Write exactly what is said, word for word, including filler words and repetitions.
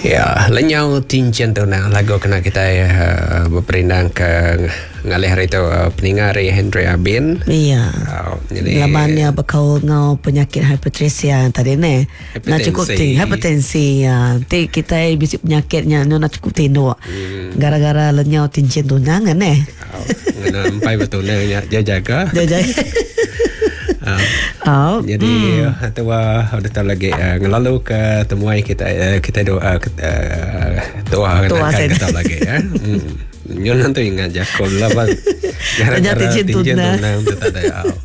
Ya, lenyau tincen tu nang lagu kena kita uh, berperindang ke ngalih hari tu uh, peningari Henry Abin. Iya. Uh, jadi lamannya bakal ngau penyakit hipertensia tadi ne. Nak cukup tinggi hipertensi ya. Ti kita bisik penyakitnya no nak cukup tino. Hmm. Gara-gara lenyau tincen tu nang ne. Ngena empai betul ne jaga. Jaga. Uh, oh, jadi mm. tu uh, udah tahu lagi uh, ngelalu ke temuai kita uh, kita doa uh, doa doa kita lagi ya. Hmm. Nyon nanti ingat je kalau lawan gara-gara tinjau tunang tu tak ada.